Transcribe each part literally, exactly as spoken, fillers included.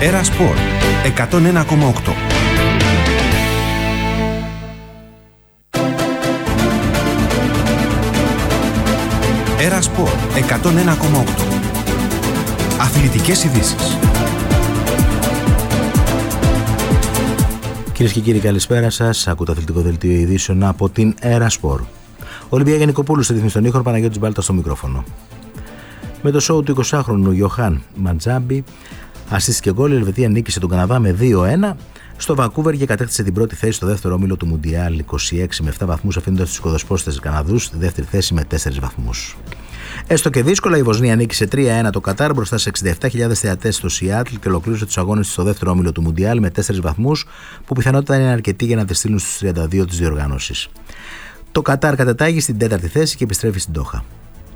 Έρα Σπορ εκατόν ένα κόμμα οκτώ. Έρα Σπορ εκατόν ένα κόμμα οκτώ. Αθλητικές ειδήσεις. Κυρίες και κύριοι, καλησπέρα σας. Ακούτε το αθλητικό δελτίο ειδήσεων από την Έρα Σπορ. Ολυμπία Γενικοπούλου στη ρύθμιση των ήχων, Παναγιώτης Μπάλτα στο μικρόφωνο. Με το σόου του εικοσάχρονου Γιωχάν Μαντζάμπι, ασίστ και γκολ, η Ελβετία νίκησε τον Καναδά με δύο ένα στο Βανκούβερ και κατέκτησε την πρώτη θέση στο δεύτερο όμιλο του Μουντιάλ είκοσι έξι με επτά βαθμούς, αφήνοντας τους οικοδεσπόστες Καναδούς στη δεύτερη θέση με τέσσερις βαθμούς. Έστω και δύσκολα, η Βοσνία νίκησε τρία ένα το Κατάρ μπροστά σε εξήντα επτά χιλιάδες θεατές στο Σιάτλ και ολοκλήρωσε τους αγώνες στο δεύτερο όμιλο του Μουντιάλ με τέσσερις βαθμούς, που πιθανότατα είναι αρκετοί για να τη στείλουν στους τριάντα δύο της διοργάνωσης. Το Κατάρ κατατάγει στην τέταρτη θέση και επιστρέφει στην Ντόχα.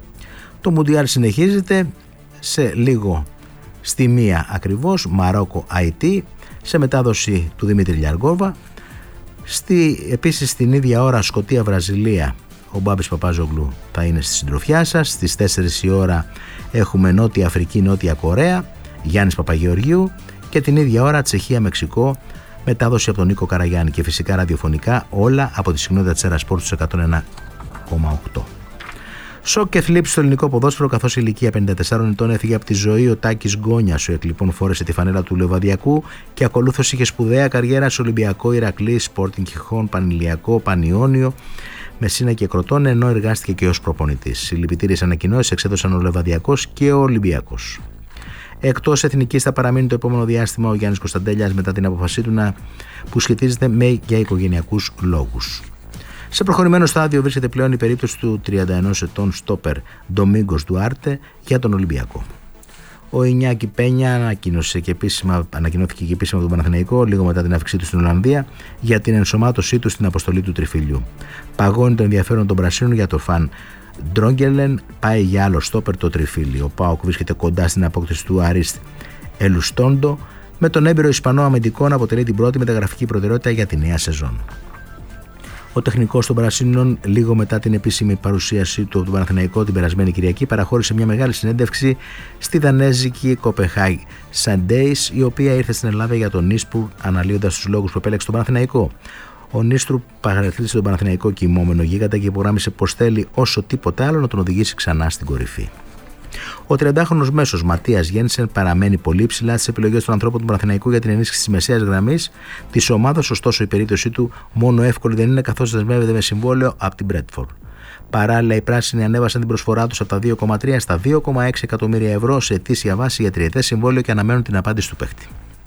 Το Μουντιάλ συνεχίζεται σε λίγο στη μία ακριβώς, Μαρόκο-Αϊτή, σε μετάδοση του Δημήτρη Λιαργόβα. Στη, επίσης την ίδια ώρα Σκωτία-Βραζιλία, ο Μπάμπης Παπάζογλου θα είναι στη συντροφιά σας. Στις τέσσερις η ώρα έχουμε Νότια Αφρική, Νότια Κορέα, Γιάννης Παπαγεωργίου, και την ίδια ώρα Τσεχία-Μεξικό, μετάδοση από τον Νίκο Καραγιάννη, και φυσικά ραδιοφωνικά όλα από τη συχνότητα της Έρα Σπορ στους εκατόν ένα κόμμα οκτώ. Σοκ και θλίψη στο ελληνικό ποδόσφαιρο, καθώς η ηλικία πενήντα τεσσάρων ετών έφυγε από τη ζωή ο Τάκης Γκόνιας. Ο εκ λοιπόν φόρεσε τη φανέλα του Λεβαδιακού και ακολούθως είχε σπουδαία καριέρα σε Ολυμπιακό, Ηρακλή, Sporting Χιχών, Πανηλιακό, Πανιόνιο, Μεσίνα και Κροτών, ενώ εργάστηκε και ως προπονητής. Συλληπιτήριες ανακοινώσεις εξέδωσαν ο Λεβαδιακός και ο Ολυμπιακός. Εκτός εθνικής θα παραμείνει το επόμενο διάστημα ο Γιάννης Κωνσταντέλιας μετά την απόφασή του να, που σχετίζεται με για οικογενειακούς λόγους. Σε προχωρημένο στάδιο βρίσκεται πλέον η περίπτωση του τριάντα ενός ετών στόπερ Ντομίγκος Ντουάρτε για τον Ολυμπιακό. Ο Ινιάκη Πένια ανακοίνωσε και επίσημα, ανακοινώθηκε και επίσημα από τον Παναθηναϊκό λίγο μετά την αύξησή του στην Ολλανδία για την ενσωμάτωσή του στην αποστολή του τριφύλιου. Παγώνει το ενδιαφέρον των Πρασίνων για το φαν Ντρόγκελεν, πάει για άλλο στόπερ το τριφύλιο. Ο ΠΑΟΚ βρίσκεται κοντά στην απόκτηση του Αρίστ Ελουστόντο, με τον έμπειρο Ισπανό αμυντικό να αποτελεί την πρώτη μεταγραφική προτεραιότητα για τη νέα σεζόν. Ο τεχνικός των Πρασίνων, λίγο μετά την επίσημη παρουσίασή του από τον Παναθηναϊκό την περασμένη Κυριακή, παραχώρησε μια μεγάλη συνέντευξη στη δανέζικη Copenhagen Sundays, η οποία ήρθε στην Ελλάδα για τον Νίσπουρ, αναλύοντας τους λόγους που επέλεξε τον Παναθηναϊκό. Ο Νίστρου παρακολούθησε τον Παναθηναϊκό κοιμόμενο γίγαντα και υπογράμμισε πως θέλει όσο τίποτα άλλο να τον οδηγήσει ξανά στην κορυφή. Ο τριαντάχρονος μέσος Ματίας Γένσεν παραμένει πολύ ψηλά στις επιλογές των ανθρώπων του Παναθηναϊκού για την ενίσχυση της μεσαίας γραμμής της ομάδας, ωστόσο η περίπτωσή του μόνο εύκολη δεν είναι, καθώς δεσμεύεται με συμβόλαιο από την Μπρέντφορντ. Παράλληλα, οι πράσινοι ανέβασαν την προσφορά τους από τα δύο κόμμα τρία στα δύο κόμμα έξι εκατομμύρια ευρώ σε ετήσια βάση για τριετές συμβόλαιο και αναμένουν την απάντηση του παίκτη.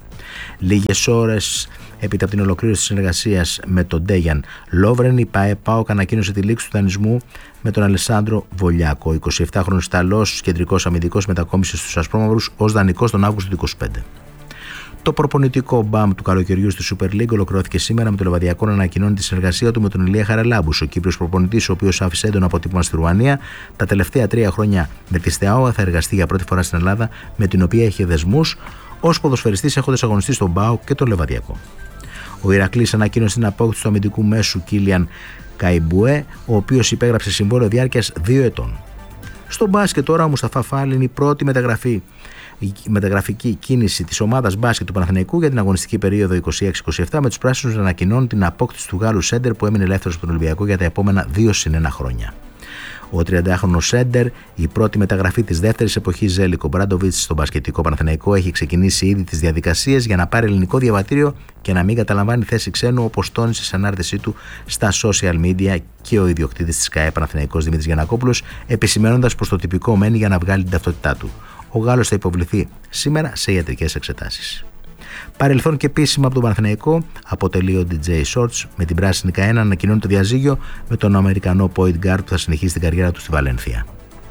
Λίγες ώρες έπειτα από την ολοκλήρωση της συνεργασίας με τον Ντέγιαν Λόβρεν, η ΠΑΕ-ΠΑΟΚ ανακοίνωσε τη λήξη του δανεισμού με τον Αλεσάνδρο Βολιάκο. Ο εικοσιεπτάχρονος Ιταλός κεντρικός αμυντικός μετακόμισε στους Ασπρόμαυρους ως δανεικός τον Αύγουστο του είκοσι πέντε. Το προπονητικό μπαμ του καλοκαιριού στη Super League ολοκληρώθηκε σήμερα με το Λεβαδιακό να ανακοινώνει τη συνεργασία του με τον Ηλία Χαραλάμπους. Ο Κύπριος προπονητής, ο οποίος άφησε έντονο αποτύπωμα στη Ρουμανία, τα τελευταία τρία χρόνια με τη ΣΤΕΑΟ, θα εργαστεί για πρώτη φορά στην Ελλάδα, με την οποία είχε δεσμούς ως ποδοσφαιριστής, έχοντας αγωνιστεί στον ΠΑΟΚ και τον Λεβαδιακό. Ο Ηρακλής ανακοίνωσε την απόκτηση του αμυντικού μέσου Κίλιαν Καϊμπουέ, ο οποίος υπέγραψε συμβόλαιο διάρκειας δύο ετών. Στο μπάσκετ τώρα, ο Μουσταφά Φάλ είναι η πρώτη μεταγραφή, η μεταγραφική κίνηση της ομάδας μπάσκετ του Παναθηναϊκού για την αγωνιστική περίοδο είκοσι έξι είκοσι επτά, με τους πράσινους να ανακοινώνουν την απόκτηση του Γάλλου σέντερ που έμεινε ελεύθερος από τον Ολυμπιακό για τα επόμενα δύο συν ένα χρόνια. Ο τριαντάχρονος σέντερ, η πρώτη μεταγραφή της δεύτερης εποχής Ζέλικο Μπράντοβιτς στο μπασκετικό Παναθηναϊκό, έχει ξεκινήσει ήδη τις διαδικασίες για να πάρει ελληνικό διαβατήριο και να μην καταλαμβάνει θέση ξένου, όπως τόνισε σε ανάρτησή του στα social media και ο ιδιοκτήτης της ΚΑΕ Παναθηναϊκός Δημήτρης Γιαννακόπουλος, επισημαίνοντας πως το τυπικό μένει για να βγάλει την ταυτότητά του. Ο Γάλλος θα υποβληθεί σήμερα σε ιατρικές εξετάσεις. Παρελθόν και επίσημα από τον Παναθηναϊκό αποτελεί ο ντι τζέι Shorts, με την πράσινη Καένα ανακοινώνει το διαζύγιο με τον Αμερικανό point guard που θα συνεχίσει την καριέρα του στη Βαλένθια.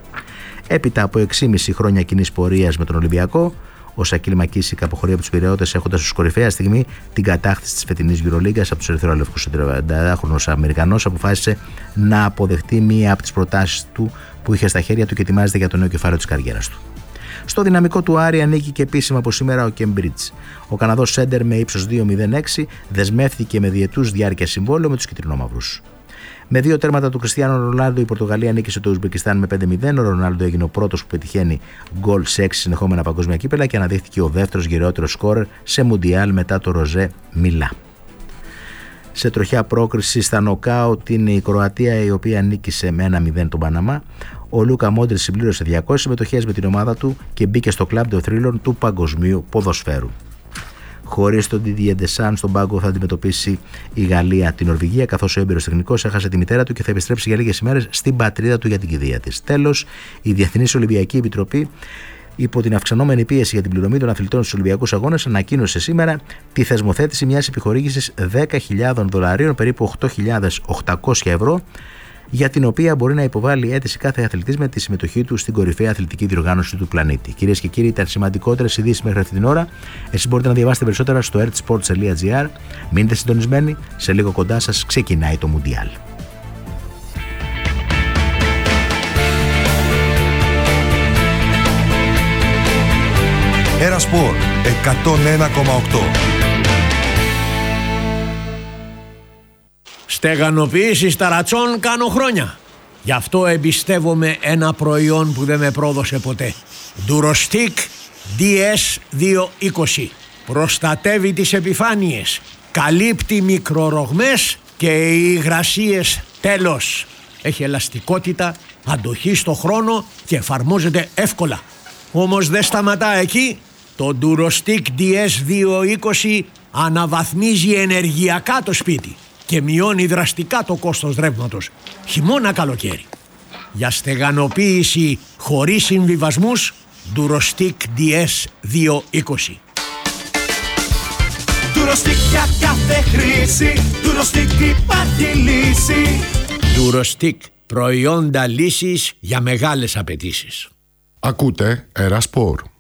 Έπειτα από έξι και μισό χρόνια κοινής πορείας με τον Ολυμπιακό, ο Σακίλ Μακίσικ αποχωρεί από τους Πειραιώτες, έχοντας ως κορυφαία στιγμή την κατάκτηση της φετινής EuroLeague από τους ερυθρόλευκους. Ο τριαντάχρονος Αμερικανός αποφάσισε να αποδεχτεί μία από τις προτάσεις του που είχε στα χέρια του και ετοιμάζεται για το νέο κεφάλαιο της καριέρας του. Στο δυναμικό του Άρη ανήκει και επίσημα από σήμερα ο Κέμπριτζ. Ο Καναδός σέντερ με ύψος δύο κόμμα μηδέν έξι δεσμεύτηκε με διετούς διάρκεια συμβόλαιο με τους κυτρινόμαυρους. Με δύο τέρματα του Κριστιάνο Ρονάλντο, η Πορτογαλία νίκησε το Ουσμπεκιστάν με πέντε μηδέν. Ο Ρονάλντο έγινε ο πρώτος που πετυχαίνει γκολ σε έξι συνεχόμενα παγκόσμια κύπελα και αναδείχθηκε ο δεύτερος γεραιότερος σκόρερ σε Μουντιάλ μετά το Ροζέ Μιλά. Σε τροχιά πρόκριση στα νοκάουτ είναι η Κροατία, η οποία νίκησε με ένα μηδέν τον Παναμά. Ο Λούκα Μόντριτς συμπλήρωσε διακόσιες συμμετοχές με την ομάδα του και μπήκε στο κλαμπ των θρύλων του παγκοσμίου ποδοσφαίρου. Χωρίς τον Didier Deschamps στον πάγκο θα αντιμετωπίσει η Γαλλία την Νορβηγία, καθώς ο έμπειρος τεχνικός έχασε τη μητέρα του και θα επιστρέψει για λίγες ημέρες στην πατρίδα του για την κηδεία της. Τέλος, η Διεθνής Ολυμπιακή Επιτροπή, υπό την αυξανόμενη πίεση για την πληρωμή των αθλητών στους Ολυμπιακούς Αγώνες, ανακοίνωσε σήμερα τη θεσμοθέτηση μιας επιχορήγησης δέκα χιλιάδων δολαρίων, περίπου οκτώ χιλιάδες οκτακόσια ευρώ, για την οποία μπορεί να υποβάλει αίτηση κάθε αθλητής με τη συμμετοχή του στην κορυφαία αθλητική διοργάνωση του πλανήτη. Κυρίες και κύριοι, ήταν σημαντικότερες ειδήσεις μέχρι αυτή την ώρα. Εσείς μπορείτε να διαβάσετε περισσότερα στο ερτsports τελεία gr. Μείνετε συντονισμένοι, σε λίγο κοντά σας ξεκινάει το Μουντιάλ. Ερασπορ εκατόν ένα κόμμα οκτώ. Στεγανοποιήσεις ταρατσών κάνω χρόνια. Γι' αυτό εμπιστεύομαι ένα προϊόν που δεν με πρόδωσε ποτέ. Durostic ντι ες διακόσια είκοσι. Προστατεύει τις επιφάνειες, καλύπτει μικρορογμές και υγρασίες τέλος. Έχει ελαστικότητα, αντοχή στο χρόνο και εφαρμόζεται εύκολα. Όμως δεν σταματά εκεί. Το Durostic ντι ες διακόσια είκοσι αναβαθμίζει ενεργειακά το σπίτι και μειώνει δραστικά το κόστος ρεύματος, χειμώνα καλοκαίρι. Για στεγανοποίηση χωρίς συμβιβασμούς, Durostic ντι ες διακόσια είκοσι. Durostic για κάθε χρήση, Durostic υπάρχει λύση. Durostic, προϊόντα λύσης για μεγάλες απαιτήσεις. Ακούτε Ερασπορ.